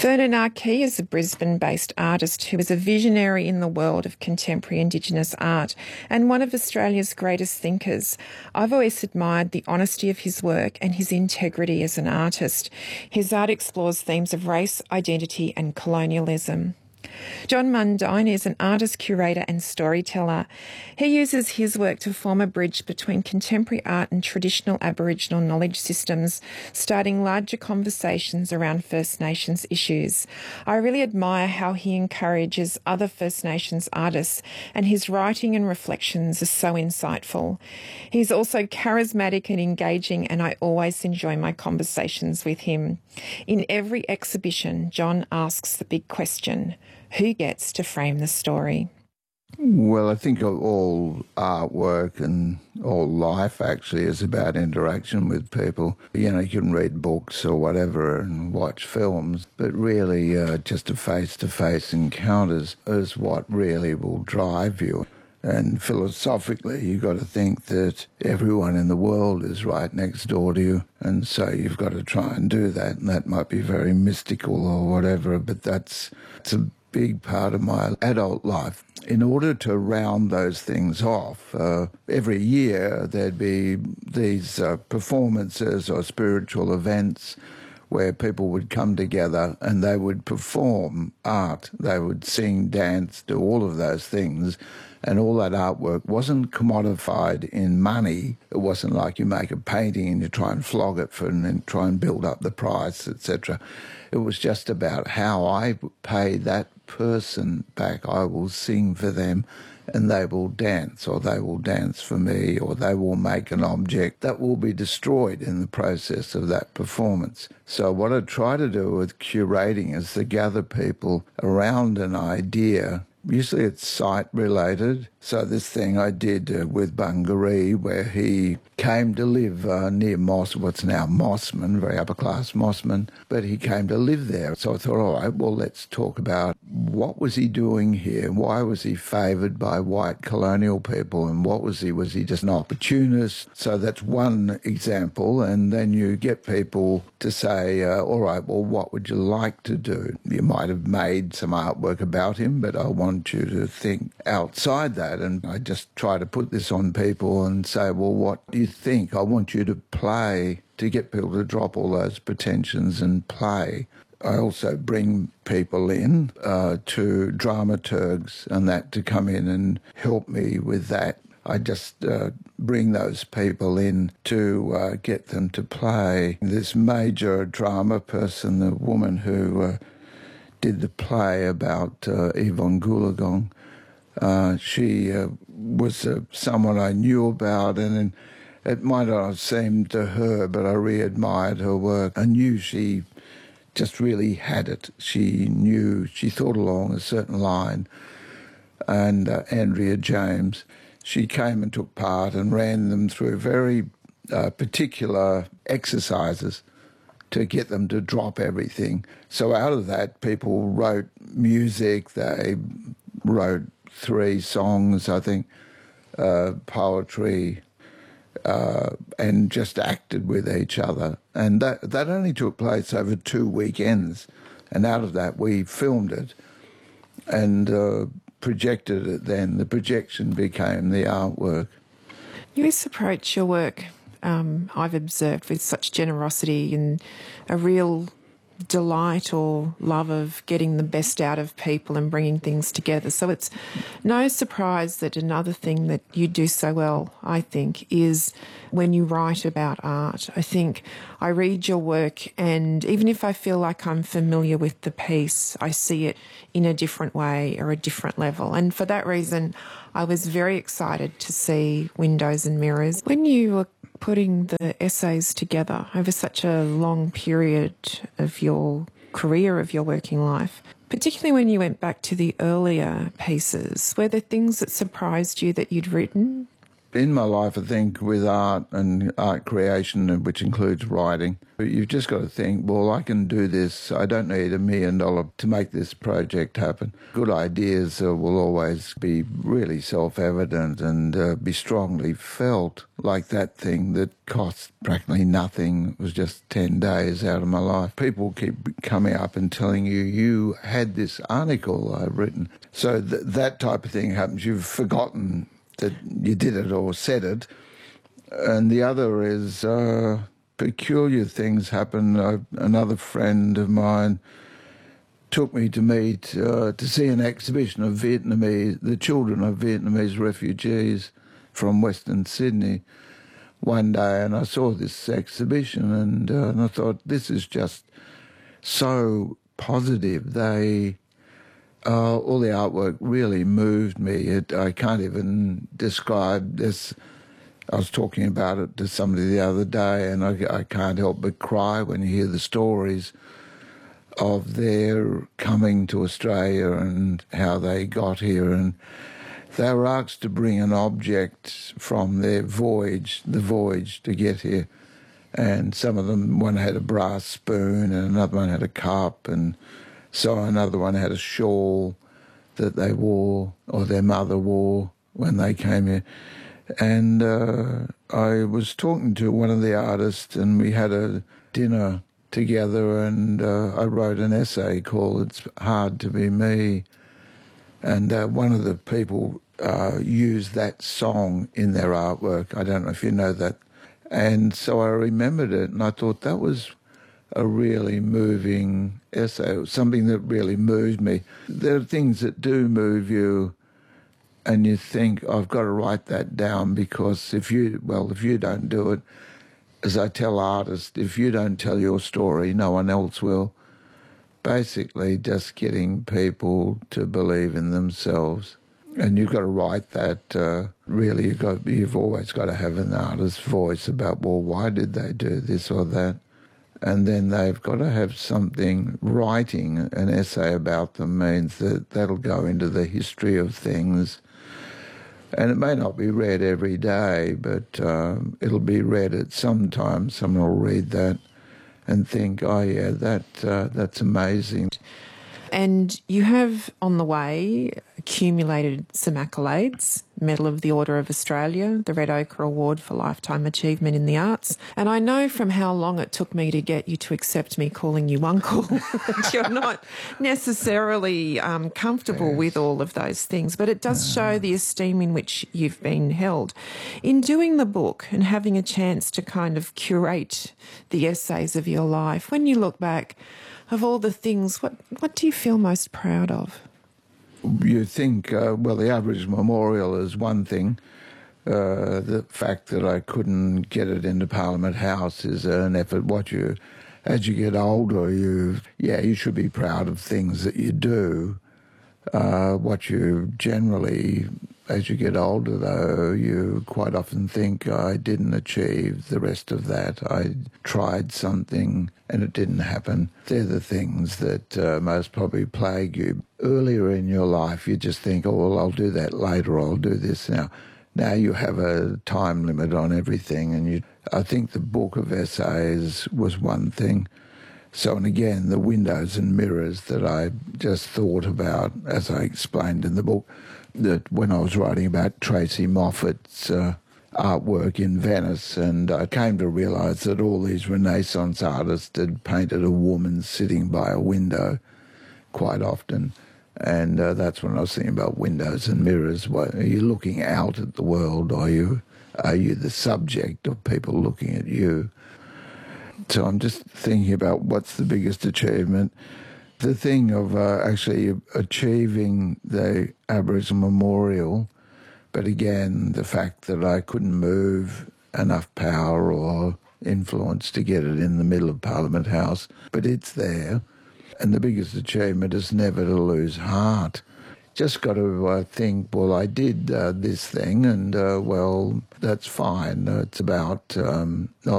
Vernon Arkey is a Brisbane-based artist who is a visionary in the world of contemporary Indigenous art and one of Australia's greatest thinkers. I've always admired the honesty of his work and his integrity as an artist. His art explores themes of race, identity and colonialism. John Mundine is an artist, curator and storyteller. He uses his work to form a bridge between contemporary art and traditional Aboriginal knowledge systems, starting larger conversations around First Nations issues. I really admire how he encourages other First Nations artists, and his writing and reflections are so insightful. He's also charismatic and engaging, and I always enjoy my conversations with him. In every exhibition, John asks the big question: who gets to frame the story? Well, I think all artwork and all life actually is about interaction with people. You know, you can read books or whatever and watch films, but really just a face-to-face encounters is what really will drive you. And philosophically, you've got to think that everyone in the world is right next door to you. And so you've got to try and do that. And that might be very mystical or whatever, but it's a big part of my adult life. In order to round those things off, every year there'd be these performances or spiritual events where people would come together and they would perform art. They would sing, dance, do all of those things. And all that artwork wasn't commodified in money. It wasn't like you make a painting and you try and flog it and then try and build up the price, etc. It was just about how I pay that person back. I will sing for them and they will dance, or they will dance for me, or they will make an object that will be destroyed in the process of that performance. So what I try to do with curating is to gather people around an idea. Usually it's site-related. So this thing I did with Bungaree, where he came to live near what's now Mossman, very upper-class Mossman, but he came to live there. So I thought, all right, well, let's talk about what was he doing here? Why was he favoured by white colonial people? And what was he? Was he just an opportunist? So that's one example. And then you get people to say, all right, well, what would you like to do? You might have made some artwork about him, but I want you to think outside that. And I just try to put this on people and say, well, what do you think? I want you to play, to get people to drop all those pretensions and play. I also bring people in to dramaturgs and that to come in and help me with that. I just bring those people in to get them to play. This major drama person, the woman who did the play about Yvonne Goolagong, she was someone I knew about, and it might not have seemed to her, but I re-admired her work. I knew she just really had it. She knew, she thought along a certain line. And Andrea James, she came and took part and ran them through very particular exercises to get them to drop everything. So out of that, people wrote music. They wrote 3 songs, I think, poetry, and just acted with each other. And that only took place over 2 weekends. And out of that, we filmed it and projected it then. The projection became the artwork. You always approach your work, I've observed, with such generosity and a real delight or love of getting the best out of people and bringing things together. So it's no surprise that another thing that you do so well, I think, is when you write about art. I think I read your work, and even if I feel like I'm familiar with the piece, I see it in a different way or a different level. And for that reason, I was very excited to see Windows and Mirrors. When you were putting the essays together over such a long period of your career, of your working life, particularly when you went back to the earlier pieces, were there things that surprised you that you'd written? In my life, I think, with art and art creation, which includes writing, you've just got to think, well, I can do this. I don't need $1 million to make this project happen. Good ideas will always be really self-evident and be strongly felt, like that thing that cost practically nothing. It was just 10 days out of my life. People keep coming up and telling you, you had this article I've written. So that type of thing happens. You've forgotten that you did it or said it. And the other is peculiar things happen. Another friend of mine took me to see an exhibition of the children of Vietnamese refugees from Western Sydney one day, and I saw this exhibition and I thought, this is just so positive. All the artwork really moved me. I can't even describe this. I was talking about it to somebody the other day, and I can't help but cry when you hear the stories of their coming to Australia and how they got here. And they were asked to bring an object from their voyage to get here. And some of them, one had a brass spoon and another one had a cup, and so another one had a shawl that they wore, or their mother wore when they came here. And I was talking to one of the artists, and we had a dinner together, and I wrote an essay called "It's Hard to Be Me." And one of the people used that song in their artwork. I don't know if you know that. And so I remembered it, and I thought that was a really moving essay. It was something that really moved me. There are things that do move you, and you think, I've got to write that down, because if you don't do it, as I tell artists, if you don't tell your story, no one else will. Basically, just getting people to believe in themselves. And you've got to write that. Really, you've always got to have an artist's voice about, well, why did they do this or that? And then they've got to have something. Writing an essay about them means that that'll go into the history of things. And it may not be read every day, but it'll be read at some time. Someone will read that and think, oh, yeah, that's amazing. And you have, on the way, accumulated some accolades: Medal of the Order of Australia, the Red Ochre Award for Lifetime Achievement in the Arts. And I know from how long it took me to get you to accept me calling you uncle that you're not necessarily comfortable with all of those things, but it does show the esteem in which you've been held. In doing the book and having a chance to kind of curate the essays of your life, when you look back, of all the things, what do you feel most proud of? You think, the Aboriginal Memorial is one thing. The fact that I couldn't get it into Parliament House is an effort. As you get older, you should be proud of things that you do. What you generally, as you get older, though, you quite often think, I didn't achieve the rest of that. I tried something and it didn't happen. They're the things that most probably plague you. Earlier in your life, you just think, oh, well, I'll do that later, I'll do this now. Now you have a time limit on everything, and I think the book of essays was one thing. So, and again, the windows and mirrors that I just thought about, as I explained in the book, that when I was writing about Tracy Moffat's artwork in Venice, and I came to realise that all these Renaissance artists had painted a woman sitting by a window quite often. And that's when I was thinking about windows and mirrors. Are you looking out at the world, or are you the subject of people looking at you? So I'm just thinking about what's the biggest achievement. The thing of actually achieving the Aboriginal Memorial, but again, the fact that I couldn't move enough power or influence to get it in the middle of Parliament House, but it's there. And the biggest achievement is never to lose heart. Just got to think, well, I did this thing, and, that's fine. It's about not